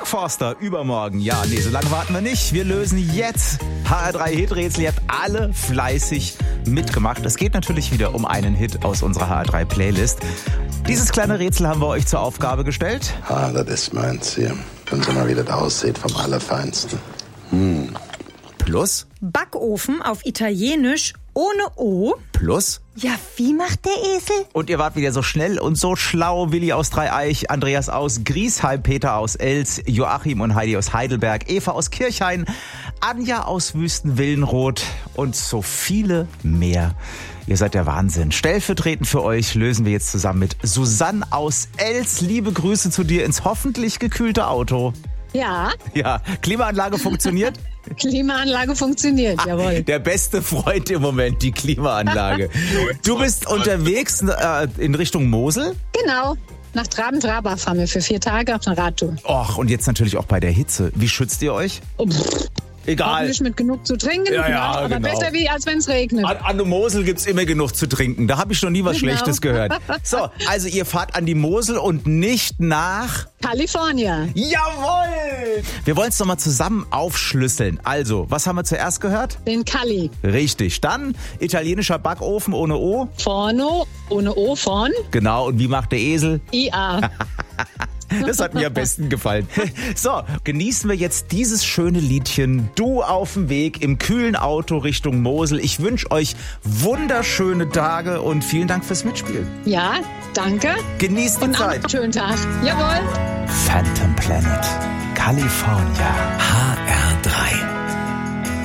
Forster übermorgen. Ja, nee, so lange warten wir nicht. Wir lösen jetzt HR3 Hiträtsel. Ihr habt alle fleißig mitgemacht. Es geht natürlich wieder um einen Hit aus unserer HR3 Playlist. Dieses kleine Rätsel haben wir euch zur Aufgabe gestellt. Das ist meins hier. Wenn Sie mal, wie das aussieht, vom Allerfeinsten. Plus? Backofen auf Italienisch ohne O. Plus? Ja, wie macht der Esel? Und ihr wart wieder so schnell und so schlau. Willi aus Dreieich, Andreas aus Griesheim, Peter aus Els, Joachim und Heidi aus Heidelberg, Eva aus Kirchhain, Anja aus Wüstenwillenroth und so viele mehr. Ihr seid der Wahnsinn. Stellvertretend für euch lösen wir jetzt zusammen mit Susanne aus Els. Liebe Grüße zu dir ins hoffentlich gekühlte Auto. Ja, Ja, Klimaanlage funktioniert? Klimaanlage funktioniert, jawohl. Der beste Freund im Moment, die Klimaanlage. Du bist unterwegs in Richtung Mosel? Genau. Nach Traben-Trabach fahren wir für 4 Tage auf eine Radtour. Och, und jetzt natürlich auch bei der Hitze. Wie schützt ihr euch? Egal. Hoffentlich mit genug zu trinken, Ja, aber genau. besser wie als wenn es regnet. An der Mosel gibt's immer genug zu trinken. Da habe ich noch nie was Genau. Schlechtes gehört. So, also ihr fahrt an die Mosel und nicht nach... California. Jawohl! Wir wollen es nochmal zusammen aufschlüsseln. Also, was haben wir zuerst gehört? Den Cali. Richtig. Dann italienischer Backofen ohne O. Forno, ohne O, von Genau. Und wie macht der Esel? IA. Das hat mir am besten gefallen. So, genießen wir jetzt dieses schöne Liedchen. Du auf dem Weg im kühlen Auto Richtung Mosel. Ich wünsche euch wunderschöne Tage und vielen Dank fürs Mitspielen. Ja, danke. Genießt die Und Zeit. einen schönen Tag. Jawohl. Phantom Planet, California.